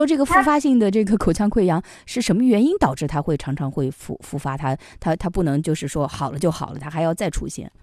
说这个复发性的这个口腔溃疡是什么原因导致它会常常会复发？它不能就是说好了就好了，它还要再出现。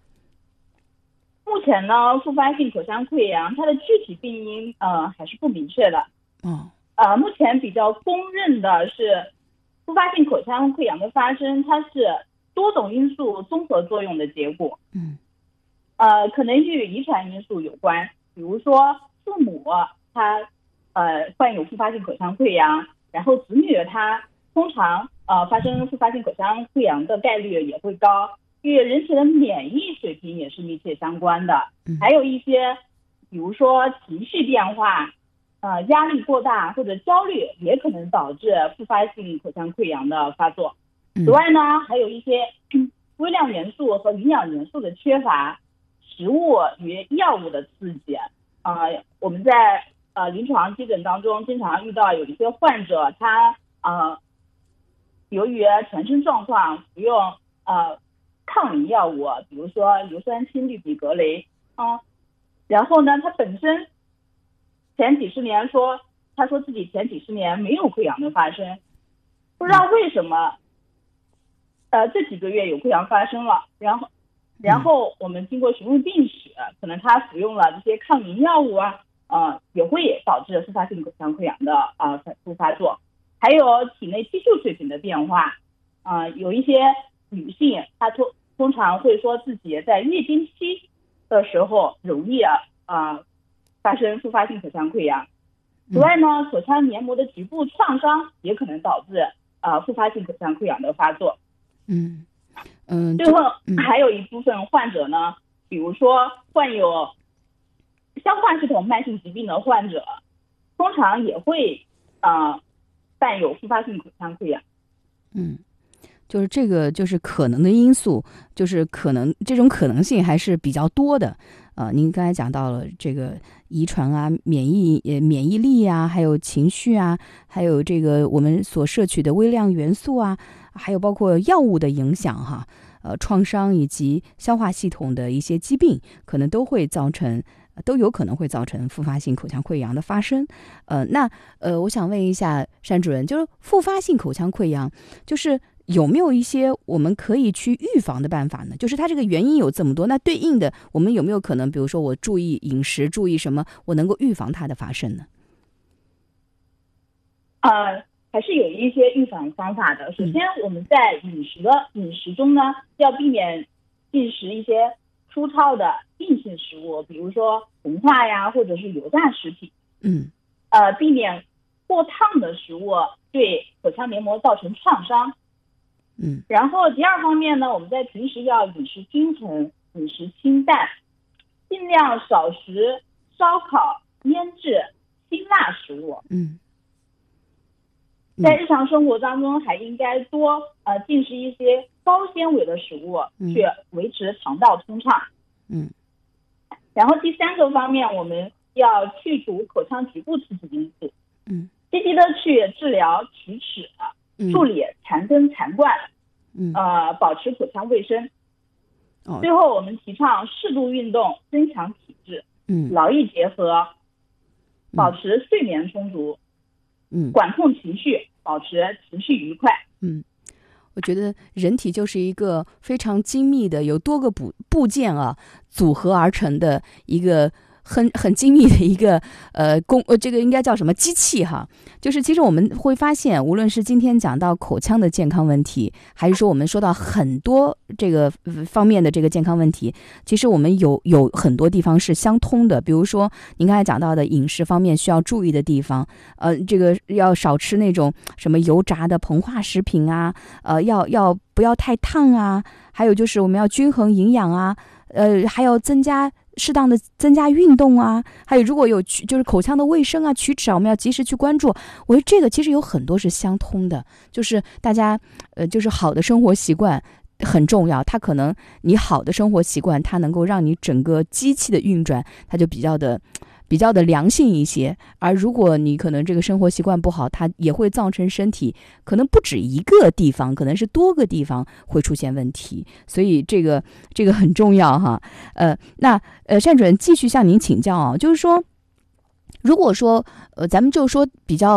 目前呢，复发性口腔溃疡它的具体病因还是不明确的。目前比较公认的是，复发性口腔溃疡的发生，它是多种因素综合作用的结果。可能与遗传因素有关，比如说父母他患有复发性口腔溃疡，然后子女他通常发生复发性口腔溃疡的概率也会高，与人体的免疫水平也是密切相关的。还有一些比如说情绪变化，压力过大或者焦虑也可能导致复发性口腔溃疡的发作。此外呢，还有一些微量元素和营养元素的缺乏，食物与药物的刺激。我们在临床基诊当中经常遇到有一些患者，他由于全身状况服用抗凝药物，比如说硫酸氢氯吡格雷，然后呢，他本身他说自己前几十年没有溃疡的发生，不知道为什么这几个月有溃疡发生了，然后我们经过询问病史，可能他服用了这些抗凝药物也会导致复发性口腔溃疡的反复发作。还有体内激素水平的变化，有一些女性她通常会说自己在月经期的时候容易发生复发性口腔溃疡。此外呢，口腔黏膜的局部创伤也可能导致复发性口腔溃疡的发作。最后还有一部分患者呢，比如说患有消化系统慢性疾病的患者，通常也会伴有复发性口腔溃疡。 就是这个就是可能的因素，就是可能这种可能性还是比较多的。您刚才讲到了这个遗传啊、免疫力啊，还有情绪啊，还有这个我们所摄取的微量元素啊，还有包括药物的影响哈，创伤以及消化系统的一些疾病，可能都有可能会造成复发性口腔溃疡的发生。我想问一下单主任，就是复发性口腔溃疡，就是有没有一些我们可以去预防的办法呢？就是它这个原因有这么多，那对应的我们有没有可能，比如说我注意饮食，注意什么，我能够预防它的发生呢？ 还是有一些预防方法的。首先，我们在饮食中呢，要避免进食一些粗糙的硬性食物，比如说红化呀，或者是油炸食品。避免过烫的食物对口腔黏膜造成创伤。然后第二方面呢，我们在平时要饮食均衡，饮食清淡，尽量少食烧烤、腌制、辛辣食物。在日常生活当中，还应该多进食一些高纤维的食物，去维持肠道通畅。然后第三个方面，我们要去除口腔局部刺激因素，积极的去治疗龋齿，处理残根残冠，保持口腔卫生。最后，我们提倡适度运动，增强体质，劳逸结合，保持睡眠充足，管控情绪，保持情绪愉快。 我觉得人体就是一个非常精密的，有多个部件组合而成的一个很精密的一个这个应该叫什么机器哈？就是其实我们会发现，无论是今天讲到口腔的健康问题，还是说我们说到很多这个方面的这个健康问题，其实我们有很多地方是相通的。比如说您刚才讲到的饮食方面需要注意的地方，这个要少吃那种什么油炸的膨化食品啊，要不要太烫啊，还有就是我们要均衡营养啊，还要适当的增加运动啊，还有如果有就是口腔的卫生啊、龋齿啊，我们要及时去关注。我觉得这个其实有很多是相通的，就是大家就是好的生活习惯很重要。它可能你好的生活习惯，它能够让你整个机器的运转，它就比较的良性一些。而如果你可能这个生活习惯不好，它也会造成身体可能不止一个地方，可能是多个地方会出现问题。所以这个很重要哈。单主任继续向您请教就是说，如果说咱们就说比较